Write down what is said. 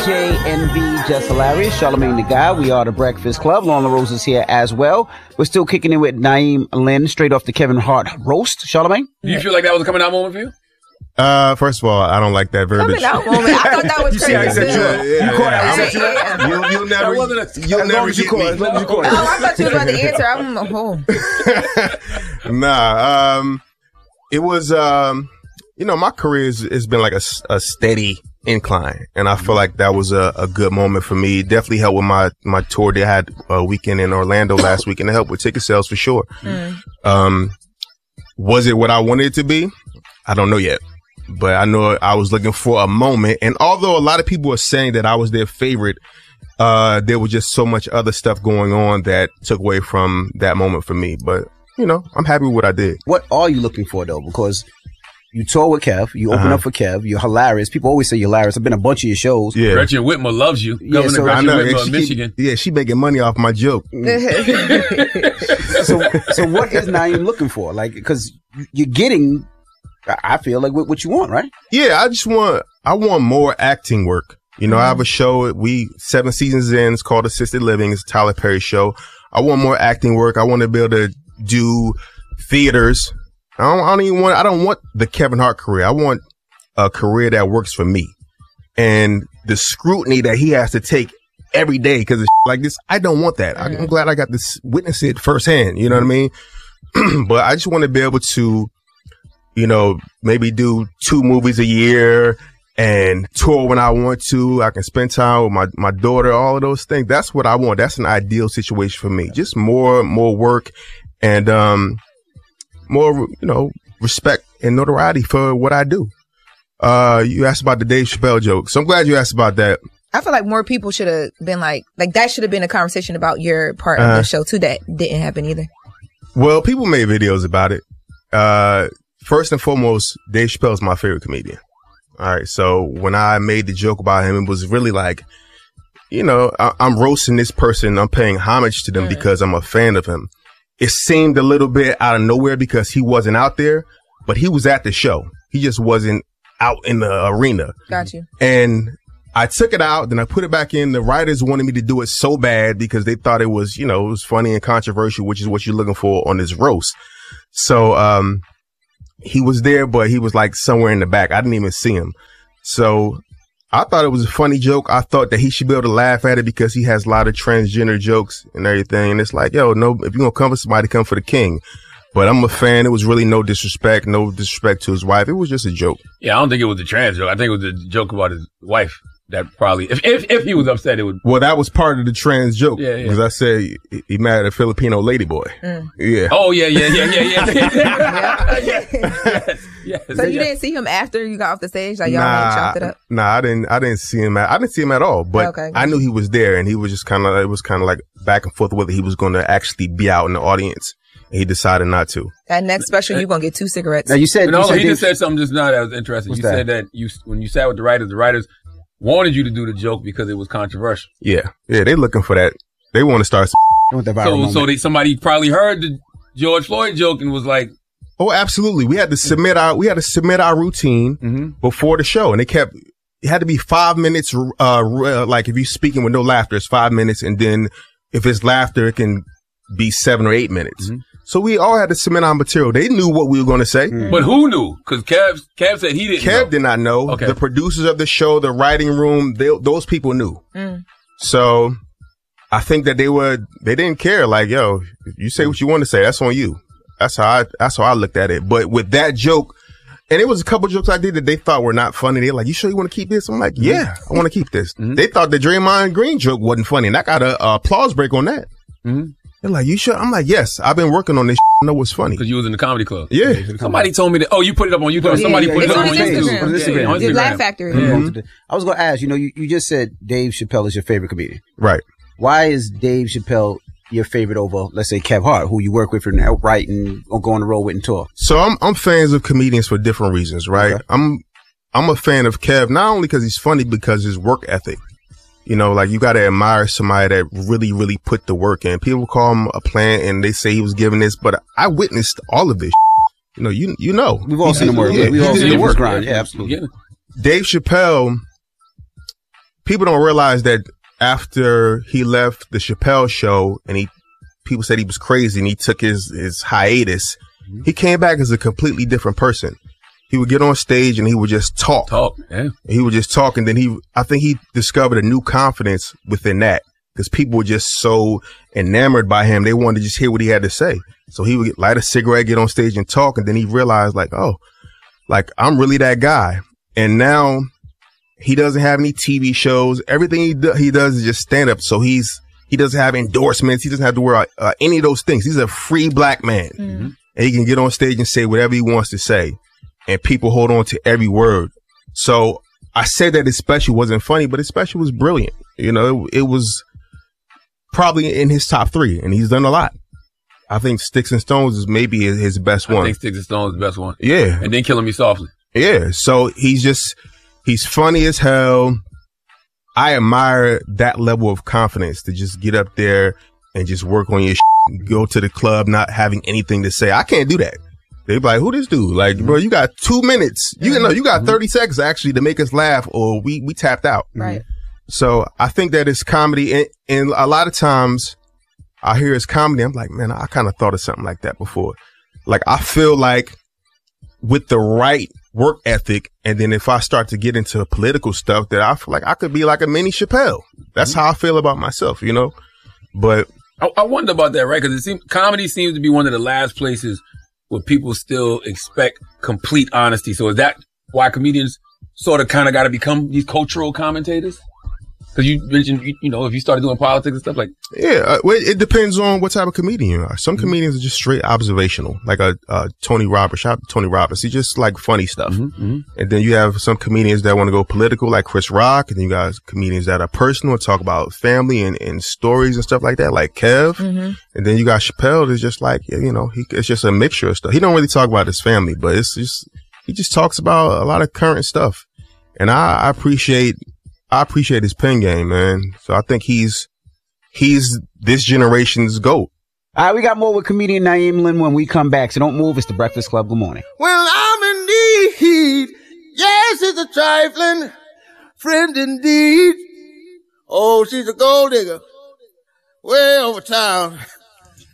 JNV Just Hilarious, Charlamagne the Guy. We are the Breakfast Club. Lon LaRose is here as well. We're still kicking it with Naeem Lynn, straight off the Kevin Hart roast. Charlamagne? Do you feel like that was a coming out moment for you? First of all, I don't like that verbiage. Coming out moment. I thought that was crazy. You caught that. You'll never get me. Oh, I thought you was about to answer. I'm home. Nah, it was, my career has been like a steady incline, and I feel like that was a good moment for me. It definitely helped with my tour. They had a weekend in Orlando last week, and it helped with ticket sales for sure. Was it what I wanted it to be? I don't know yet, but I know I was looking for a moment. And although a lot of people are saying that I was their favorite, there was just so much other stuff going on that took away from that moment for me. But I'm happy with what I did. What are you looking for though? Because you tour with Kev, you open up for Kev, you're hilarious. People always say you're hilarious. I've been to a bunch of your shows. Yeah. Gretchen Whitmer loves you. Governor Gretchen Whitmer of Michigan. She making money off my joke. So what is Naeem looking for? Like, because you're getting, I feel like what you want, right? Yeah, I want more acting work. I have a show, 7 seasons in, it's called Assisted Living. It's a Tyler Perry show. I want more acting work. I want to be able to do theaters. I don't want the Kevin Hart career. I want a career that works for me. And the scrutiny that he has to take every day because of like this, I don't want that. I'm glad I got to witness it firsthand. You know what I mean? But I just want to be able to, maybe do 2 movies a year and tour when I want to. I can spend time with my daughter, all of those things. That's what I want. That's an ideal situation for me. Just more work and, more, respect and notoriety for what I do. You asked about the Dave Chappelle joke. So I'm glad you asked about that. I feel like more people should have been like that should have been a conversation about your part of the show too. That didn't happen either. Well, people made videos about it. First and foremost, Dave Chappelle is my favorite comedian. All right. So when I made the joke about him, it was really like, I'm roasting this person. I'm paying homage to them because I'm a fan of him. It seemed a little bit out of nowhere because he wasn't out there, but he was at the show. He just wasn't out in the arena. Got you. And I took it out, then I put it back in. The writers wanted me to do it so bad because they thought it was, it was funny and controversial, which is what you're looking for on this roast. So, he was there, but he was like somewhere in the back. I didn't even see him. So I thought it was a funny joke. I thought that he should be able to laugh at it because he has a lot of transgender jokes and everything. And it's like, no, if you're going to come for somebody, come for the king. But I'm a fan. It was really no disrespect to his wife. It was just a joke. Yeah, I don't think it was a trans joke. I think it was a joke about his wife. That probably, if he was upset, it would. Well, that was part of the trans joke. Yeah. Because I said he married a Filipino ladyboy. Yeah. Oh, yeah. Yes. So you didn't see him after you got off the stage? Like y'all chopped it up? Nah, I didn't see him. I didn't see him at all. But I knew he was there, and he was just it was kind of like back and forth whether he was going to actually be out in the audience. And he decided not to. That next special, you're going to get 2 cigarettes. Now, he just said something just now that was interesting. You said that when you sat with the writers wanted you to do the joke because it was controversial. Yeah, they looking for that. They want to start. Somebody probably heard the George Floyd joke and was like, "Oh, absolutely." We had to submit our routine before the show, and it had to be 5 minutes. Like if you're speaking with no laughter, it's 5 minutes, and then if it's laughter, it can be 7 or 8 minutes. So we all had to submit our material. They knew what we were going to say. But who knew? Because Kev said he didn't know. Kev did not know. Okay. The producers of the show, the writing room, those people knew. So I think that they didn't care. Like, yo, if you say what you want to say, that's on you. That's how I looked at it. But with that joke, and it was a couple jokes I did that they thought were not funny. They're like, you sure you want to keep this? I'm like, yeah, I want to keep this. They thought the Draymond Green joke wasn't funny, and I got a applause break on that. They're like, you sure? I'm like, yes, I've been working on this. I know what's funny. Because you was in the comedy club. Yeah. Somebody told me that. Oh, you put it up on YouTube. Somebody put it up on YouTube. On Instagram. The Laugh Factory. I was going to ask, you just said Dave Chappelle is your favorite comedian. Right. Why is Dave Chappelle your favorite over, let's say, Kev Hart, who you work with and outright and go on the road with and tour? So I'm fans of comedians for different reasons, right? Okay. I'm a fan of Kev, not only because he's funny, because his work ethic. Like you got to admire somebody that really, really put the work in. People call him a plant and they say he was giving this, but I witnessed all of this. We've all seen him work. We've all seen the work grind. Yeah, absolutely. Dave Chappelle, people don't realize that after he left the Chappelle show and people said he was crazy and he took his hiatus, he came back as a completely different person. He would get on stage and he would just talk. Yeah. He would just talk, and then I think he discovered a new confidence within that, because people were just so enamored by him. They wanted to just hear what he had to say. So he would light a cigarette, get on stage and talk, and then he realized like, oh, like I'm really that guy. And now he doesn't have any TV shows. Everything he does is just stand up. So he doesn't have endorsements. He doesn't have to wear any of those things. He's a free black man. Mm-hmm. And he can get on stage and say whatever he wants to say. And people hold on to every word. So I said that his special wasn't funny, but his special was brilliant. You know, it was probably in his top 3, and he's done a lot. I think Sticks and Stones is maybe his best one. I think Sticks and Stones is the best one. Yeah. And then Killing Me Softly. Yeah. So he's funny as hell. I admire that level of confidence to just get up there and just work on your go to the club not having anything to say. I can't do that. They be like, who this dude? Like, bro, you got 2 minutes. You got 30 seconds actually to make us laugh, or we tapped out. Right. So I think that it's comedy, and a lot of times I hear it's comedy. I'm like, man, I kind of thought of something like that before. Like, I feel like with the right work ethic, and then if I start to get into political stuff, that I feel like I could be like a mini Chappelle. That's how I feel about myself, you know? But I wonder about that, right? Because comedy seems to be one of the last places where people still expect complete honesty. So is that why comedians sort of kind of got to become these cultural commentators? Because you mentioned, you know, if you started doing politics and stuff like. Yeah, it depends on what type of comedian you are. Some comedians are just straight observational, like Tony Roberts. Shout out to Tony Roberts. He just like funny stuff. Mm-hmm. And then you have some comedians that want to go political, like Chris Rock. And then you got comedians that are personal, talk about family and stories and stuff like that, like Kev. Mm-hmm. And then you got Chappelle that's just like, you know, it's just a mixture of stuff. He don't really talk about his family, but he just talks about a lot of current stuff. And I appreciate his pen game, man. So I think he's this generation's GOAT. All right, we got more with comedian Naeem Lynn when we come back. So don't move. It's the Breakfast Club. Good morning. Well, I'm in need. Yes, it's a trifling friend indeed. Oh, she's a gold digger way over town.